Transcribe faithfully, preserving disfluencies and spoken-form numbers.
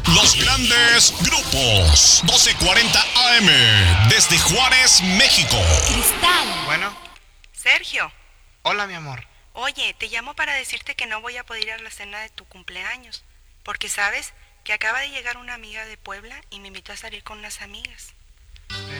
Los grandes grupos. doce cuarenta A M. Desde Juárez, México. Cristal. Bueno. Sergio. Hola, mi amor. Oye, te llamo para decirte que no voy a poder ir a la cena de tu cumpleaños. Porque sabes que acaba de llegar una amiga de Puebla y me invitó a salir con unas amigas.